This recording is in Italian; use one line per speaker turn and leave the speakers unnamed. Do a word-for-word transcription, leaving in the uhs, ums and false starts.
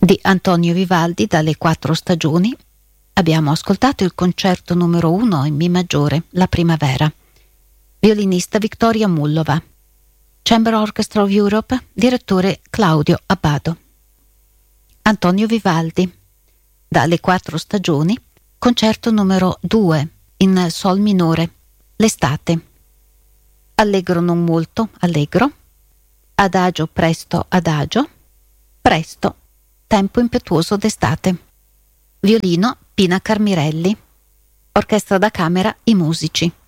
di Antonio Vivaldi dalle Quattro Stagioni. Abbiamo ascoltato il concerto numero uno in Mi maggiore, La primavera. Violinista Victoria Mullova. Chamber Orchestra of Europe, direttore Claudio Abbado. Antonio Vivaldi, dalle Quattro Stagioni, concerto numero due in Sol minore, L'estate. Allegro non molto, allegro. Adagio presto, adagio. Presto, tempo impetuoso d'estate. Violino Pina Carmirelli. Orchestra da camera I Musici.